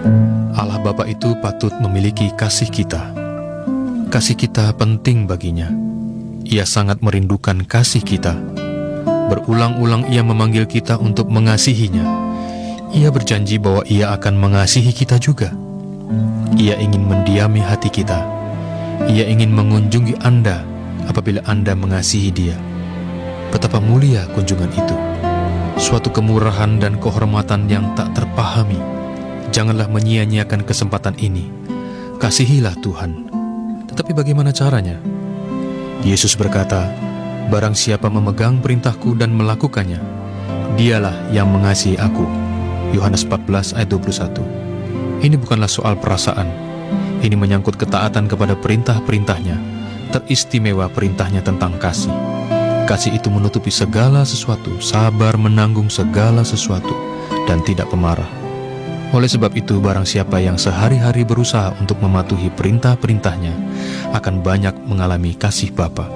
Allah Bapa itu patut memiliki kasih kita. Kasih kita penting baginya. Ia sangat merindukan kasih kita. Berulang-ulang Ia memanggil kita untuk mengasihinya. Ia berjanji bahwa Ia akan mengasihi kita juga. Ia ingin mendiami hati kita. Ia ingin mengunjungi Anda apabila Anda mengasihi Dia. Betapa mulia kunjungan itu. Suatu kemurahan dan kehormatan yang tak terpahami. Janganlah menyia-nyiakan kesempatan ini. Kasihilah Tuhan. Tetapi bagaimana caranya? Yesus berkata, "Barang siapa memegang perintahku dan melakukannya, dialah yang mengasihi aku." Yohanes 14 ayat 21. Ini bukanlah soal perasaan. Ini menyangkut ketaatan kepada perintah-perintahnya, teristimewa perintahnya tentang kasih. Kasih itu menutupi segala sesuatu, sabar menanggung segala sesuatu, dan tidak pemarah. Oleh sebab itu, barang siapa yang sehari-hari berusaha untuk mematuhi perintah-perintahnya akan banyak mengalami kasih Bapa.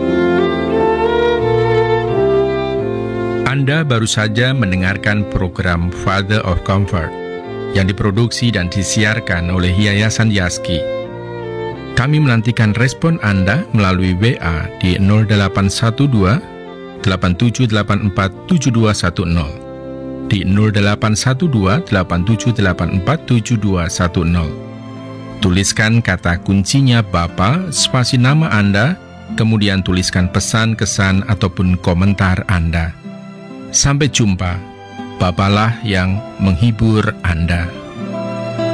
Anda baru saja mendengarkan program Father of Comfort yang diproduksi dan disiarkan oleh Yayasan Yaski. Kami menantikan respon Anda melalui WA di 0812 8784 7210. Di 0812 8784 7210. Tuliskan kata kuncinya Bapa, spasi nama Anda, kemudian tuliskan pesan, kesan, ataupun komentar Anda. Sampai jumpa. Bapalah yang menghibur Anda.